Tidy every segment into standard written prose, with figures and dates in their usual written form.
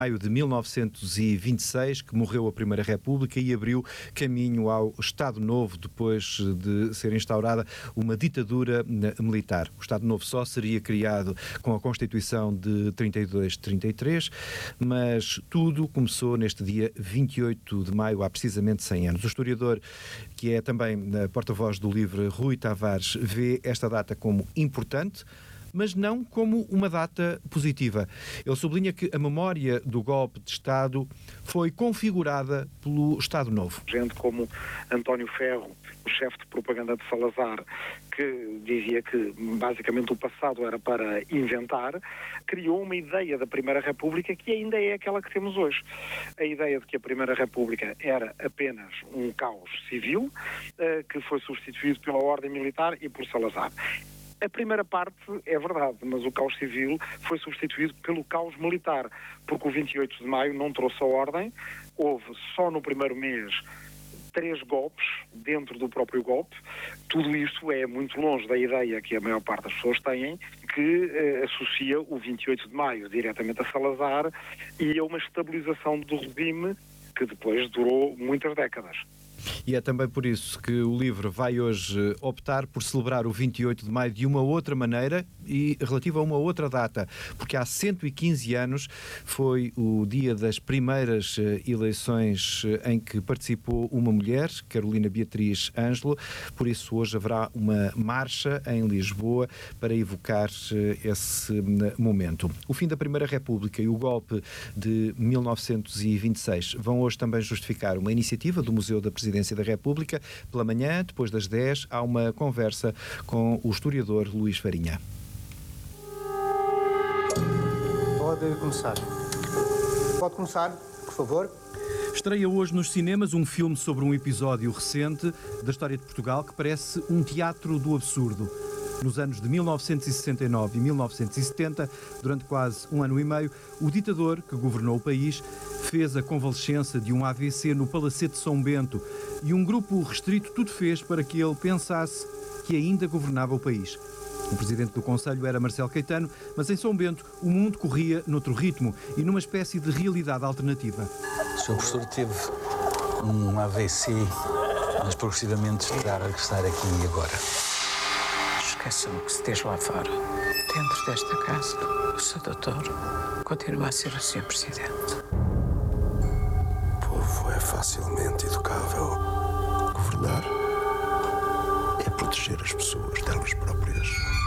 maio de 1926, que morreu a Primeira República e abriu caminho ao Estado Novo depois de ser instaurada uma ditadura militar. O Estado Novo só seria criado com a Constituição de 32-33, mas tudo começou neste dia 28 de maio, há precisamente 100 anos. O historiador, que é também porta-voz do livro, Rui Tavares, vê esta data como importante, mas não como uma data positiva. Ele sublinha que a memória do golpe de Estado foi configurada pelo Estado Novo. Gente como António Ferro, o chefe de propaganda de Salazar, que dizia que basicamente o passado era para inventar, criou uma ideia da Primeira República que ainda é aquela que temos hoje. A ideia de que a Primeira República era apenas um caos civil, que foi substituído pela ordem militar e por Salazar. A primeira parte é verdade, mas o caos civil foi substituído pelo caos militar, porque o 28 de maio não trouxe a ordem, houve só no primeiro mês 3 golpes dentro do próprio golpe. Tudo isto é muito longe da ideia que a maior parte das pessoas têm, que associa o 28 de maio diretamente a Salazar e a uma estabilização do regime que depois durou muitas décadas. E é também por isso que o livro vai hoje optar por celebrar o 28 de maio de uma outra maneira e relativa a uma outra data, porque há 115 anos foi o dia das primeiras eleições em que participou uma mulher, Carolina Beatriz Ângelo. Por isso hoje haverá uma marcha em Lisboa para evocar esse momento. O fim da Primeira República e o golpe de 1926 vão hoje também justificar uma iniciativa do Museu da Presidência da República. Pela manhã, depois das 10, há uma conversa com o historiador Luís Farinha. Pode começar. Pode começar, por favor. Estreia hoje nos cinemas um filme sobre um episódio recente da história de Portugal que parece um teatro do absurdo. Nos anos de 1969 e 1970, durante quase um ano e meio, o ditador que governou o país fez a convalescença de um AVC no Palacete de São Bento e um grupo restrito tudo fez para que ele pensasse que ainda governava o país. O presidente do Conselho era Marcelo Caetano, mas em São Bento o mundo corria noutro ritmo e numa espécie de realidade alternativa. O Sr. Professor teve um AVC, mas progressivamente está a regressar aqui e agora. Esqueçam o que se esteja lá fora. Dentro desta casa, o Sr. Doutor continua a ser o Sr. Presidente. O povo é facilmente educável. Governar é proteger as pessoas delas próprias.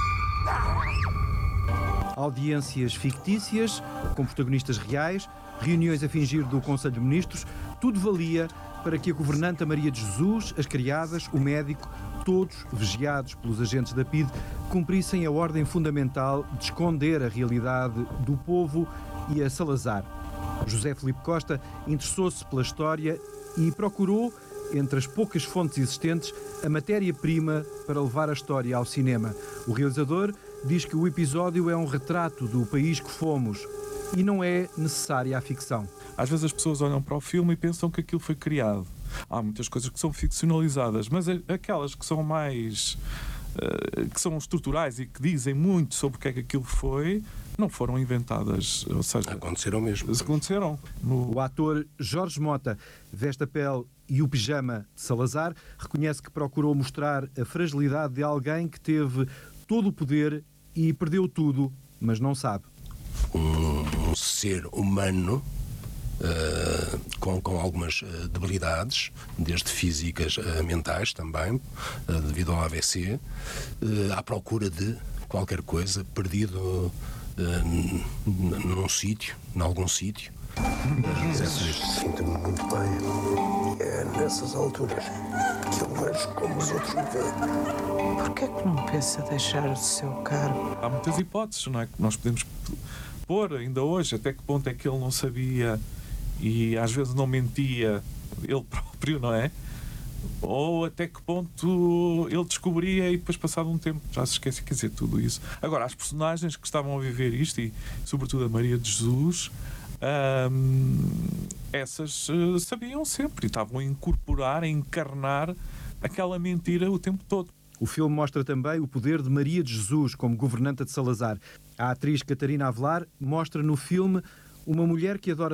Audiências fictícias, com protagonistas reais, reuniões a fingir do Conselho de Ministros, tudo valia para que a governanta Maria de Jesus, as criadas, o médico, todos, vigiados pelos agentes da PIDE, cumprissem a ordem fundamental de esconder a realidade do povo e a Salazar. José Filipe Costa interessou-se pela história e procurou, entre as poucas fontes existentes, a matéria-prima para levar a história ao cinema. O realizador diz que o episódio é um retrato do país que fomos e não é necessária a ficção. Às vezes as pessoas olham para o filme e pensam que aquilo foi criado. Há muitas coisas que são ficcionalizadas, mas aquelas que são mais... que são estruturais e que dizem muito sobre o que é que aquilo foi, não foram inventadas, ou seja... Aconteceram mesmo. Aconteceram. O ator Jorge Mota veste a pele e o pijama de Salazar, reconhece que procurou mostrar a fragilidade de alguém que teve todo o poder e perdeu tudo, mas não sabe. Um ser humano com algumas debilidades, desde físicas a mentais também, devido ao AVC, à procura de qualquer coisa, perdido num sítio, em algum sítio. Sinto-me muito bem. É nessas alturas que eu vejo como os outros me veem. Porquê que não pensa deixar o seu cargo? Há muitas hipóteses, não é? Que nós podemos pôr ainda hoje, até que ponto é que ele não sabia e às vezes não mentia ele próprio, não é? Ou até que ponto ele descobria e depois, passado um tempo, já se esquece, quer dizer, tudo isso. Agora, as personagens que estavam a viver isto, e sobretudo a Maria de Jesus, essas sabiam sempre e estavam a incorporar, a encarnar aquela mentira o tempo todo. O filme mostra também o poder de Maria de Jesus como governanta de Salazar. A atriz Catarina Avelar mostra no filme Uma mulher que adora